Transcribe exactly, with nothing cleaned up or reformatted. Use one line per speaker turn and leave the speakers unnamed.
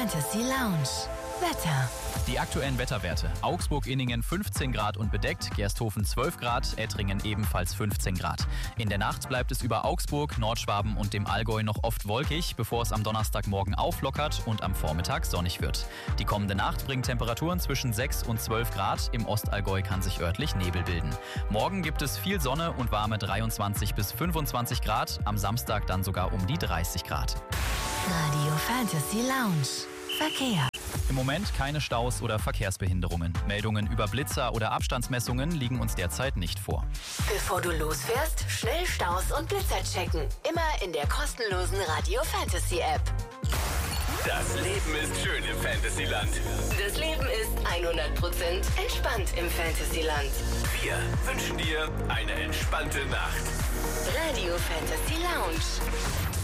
Fantasy Lounge. Wetter.
Die aktuellen Wetterwerte. Augsburg-Inningen fünfzehn Grad und bedeckt, Gersthofen zwölf Grad, Ettringen ebenfalls fünfzehn Grad. In der Nacht bleibt es über Augsburg, Nordschwaben und dem Allgäu noch oft wolkig, bevor es am Donnerstagmorgen auflockert und am Vormittag sonnig wird. Die kommende Nacht bringt Temperaturen zwischen sechs und zwölf Grad, im Ostallgäu kann sich örtlich Nebel bilden. Morgen gibt es viel Sonne und warme dreiundzwanzig bis fünfundzwanzig Grad, am Samstag dann sogar um die dreißig Grad.
Radio Fantasy Lounge. Verkehr.
Im Moment keine Staus oder Verkehrsbehinderungen. Meldungen über Blitzer oder Abstandsmessungen liegen uns derzeit nicht vor.
Bevor du losfährst, schnell Staus und Blitzer checken. Immer in der kostenlosen Radio Fantasy App.
Das Leben ist schön im Fantasyland.
Das Leben ist hundert Prozent entspannt im Fantasyland.
Wir wünschen dir eine entspannte Nacht.
Radio Fantasy Lounge.